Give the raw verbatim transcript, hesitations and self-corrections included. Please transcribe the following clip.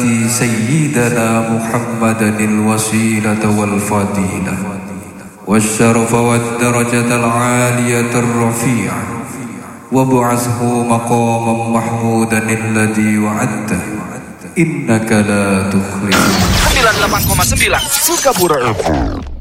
آتي سيدنا محمدا الوسيلة والفضيلة والشرف والدرجة العالية الرفيعة وابعثه مقاما محمودا الذي وعدته إنك لا تخلف. sembilan puluh delapan koma sembilan Sukabura F M.